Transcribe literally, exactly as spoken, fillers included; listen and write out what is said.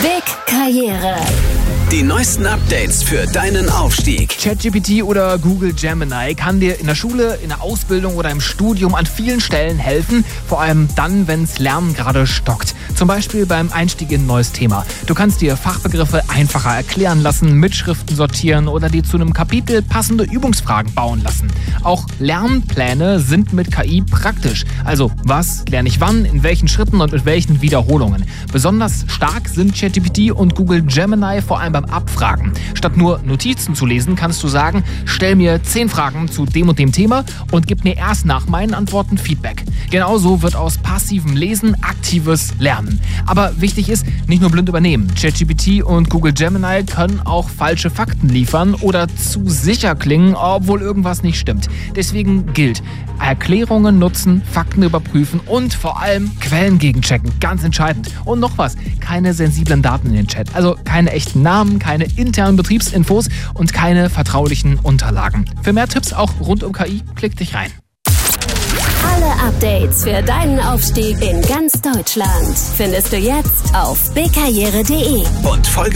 Big Karriere. Die neuesten Updates für deinen Aufstieg. ChatGPT oder Google Gemini kann dir in der Schule, in der Ausbildung oder im Studium an vielen Stellen helfen, vor allem dann, wenn's Lernen gerade stockt. Zum Beispiel beim Einstieg in ein neues Thema. Du kannst dir Fachbegriffe einfacher erklären lassen, Mitschriften sortieren oder dir zu einem Kapitel passende Übungsfragen bauen lassen. Auch Lernpläne sind mit K I praktisch. Also, was lerne ich wann, in welchen Schritten und mit welchen Wiederholungen. Besonders stark sind ChatGPT und Google Gemini vor allem beim Abfragen. Statt nur Notizen zu lesen, kannst du sagen, stell mir zehn Fragen zu dem und dem Thema und gib mir erst nach meinen Antworten Feedback. Genauso wird aus passivem Lesen aktives Lernen. Aber wichtig ist, nicht nur blind übernehmen. ChatGPT und Google Gemini können auch falsche Fakten liefern oder zu sicher klingen, obwohl irgendwas nicht stimmt. Deswegen gilt, Erklärungen nutzen, Fakten überprüfen und vor allem Quellen gegenchecken. Ganz entscheidend. Und noch was, keine sensiblen Daten in den Chat. Also keine echten Namen, keine internen Betriebsinfos und keine vertraulichen Unterlagen. Für mehr Tipps auch rund um K I, klick dich rein. Alle Updates für deinen Aufstieg in ganz Deutschland findest du jetzt auf bigkarriere punkt de. Und folge